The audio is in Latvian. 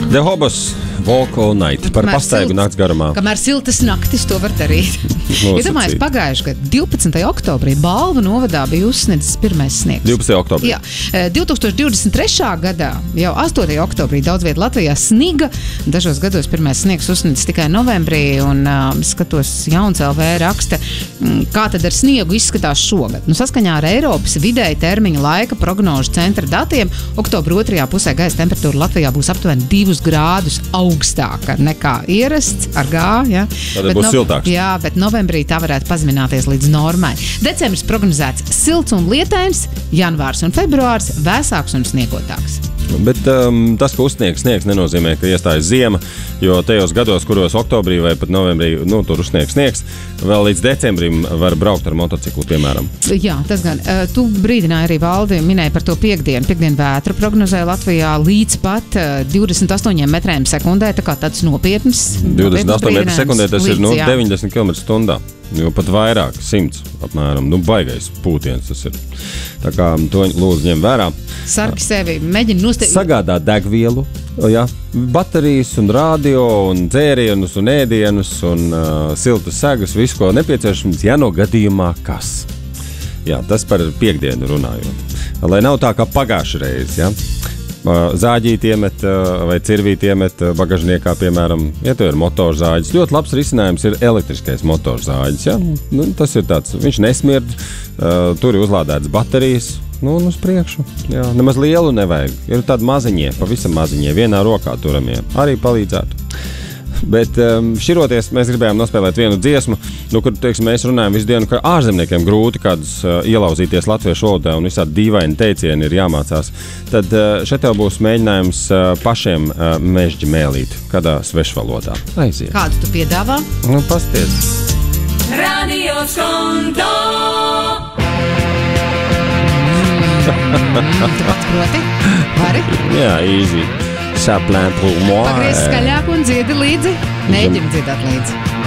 The Hobos, Walk All Night. Par pastaigu nakts garumā. Kamēr siltas naktis to var darīt. Iedomājies, pagājuši gadu 12. oktobrī Balvu novadā bija uzsniedzis pirmais sniegs. 12. oktobrī. Jā. 2023. gadā jau 8. oktobrī daudz viet Latvijā sniga. Dažos gados pirmais sniegs uzsniedzis tikai novembrī, un skatos Jauns LV raksta, kā tad ar sniegu izskatās šogad. Saskaņā ar Eiropas vidēja termiņa laika prognožu centra datiem, oktobra otrajā pusē gaisa temperatūra Latvijā būs aptuveni 2 grādus augstāka nekā ierasts ar G. Ja? Tad būs siltāks. Jā, bet novembrī tā varētu pazemināties līdz normai. Decembris prognozēts silts un lietains, janvārs un februārs vēsāks un sniegotāks. Bet tas, ka uzsniegs sniegs, nenozīmē, ka iestājas ziema, jo tajos gados, kuros oktobrī vai pat novembrī, tur sniegs, vēl līdz decembrim var braukt ar motociklu, piemēram. Jā, tas gan. Tu brīdināji arī, Valdi, minēji par to piekdienu. Piekdienu vētru prognozēja Latvijā līdz pat 28 metriem sekundē, tā kā tāds nopietns. 28 metri sekundē, tas līdz, ir 90 km stundā. Jo pat vairāk, 100 apmēram, baigais pūtiens tas ir. Tā kā to lūdzu ņem vērā. Sargi sevi, mēģina nostīt. Sagādā degvielu, ja, baterijas un radio un dzērienus un ēdienus un siltas segas, visu, ko nepieciešams, ja no gadījumā kas. Jā, tas par piekdienu runājot. Lai nav tā kā pagājušajā reizē, ja. Zāģīt iemet vai cirvīt iemet bagažniekā, piemēram, ja tev ir motorzāģis. Ļoti labs risinājums ir elektriskais motorzāģis. Ja? Tas ir tāds, viņš nesmird, tur ir uzlādēts baterijas, un uz priekšu. Jā, nemaz lielu nevajag. Ir tādi maziņie, pavisam maziņie, vienā rokā turamie. Arī palīdzētu. Bet šķiroties, mēs gribējām nospēlēt vienu dziesmu, kur, teiksim, mēs runājam visu dienu, ka ārzemniekiem grūti kādus ielauzīties latviešu valodā un visādi dīvaini teicieni ir jāmācās. Tad šeit tev būs mēģinājums pašiem mežģi mēlīt kādā svešvalodā. Aiziet. Kādu tu piedāvā? Pasties. Radio Skonto! Tu pats proti? Vari? Jā, easy. Chaplin pour moi. Pagriez skaļāk un dziedi līdzi. Mēģini dziedāt līdzi.